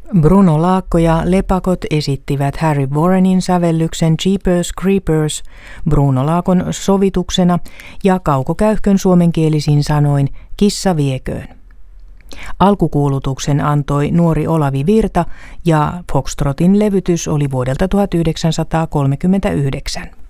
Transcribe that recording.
Bruno Laakko ja Lepakot esittivät Harry Warrenin sävellyksen Jeepers Creepers Bruno Laakon sovituksena ja Kauko Käyhkön suomenkielisin sanoin Kissa vieköön. Alkukuulutuksen antoi nuori Olavi Virta ja Foxtrotin levytys oli vuodelta 1939.